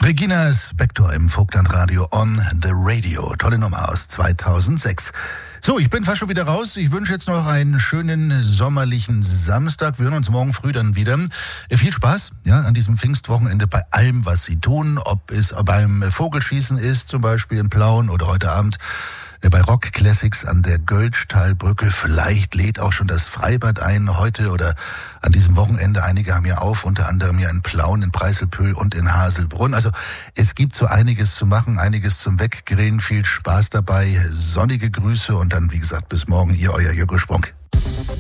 Regina Spektor im Vogtlandradio on the Radio. Tolle Nummer aus 2006. So, ich bin fast schon wieder raus. Ich wünsche jetzt noch einen schönen sommerlichen Samstag. Wir hören uns morgen früh dann wieder. Viel Spaß, ja, an diesem Pfingstwochenende bei allem, was Sie tun. Ob es beim Vogelschießen ist, zum Beispiel in Plauen, oder heute Abend bei Rock Classics an der Göltzschtalbrücke. Vielleicht lädt auch schon das Freibad ein heute oder an diesem Wochenende. Einige haben ja auf, unter anderem ja in Plauen, in Preißelpühl und in Haselbrunn. Also es gibt so einiges zu machen, einiges zum Weggrillen. Viel Spaß dabei, sonnige Grüße und dann, wie gesagt, bis morgen, Ihr, euer Jürgen Sprung.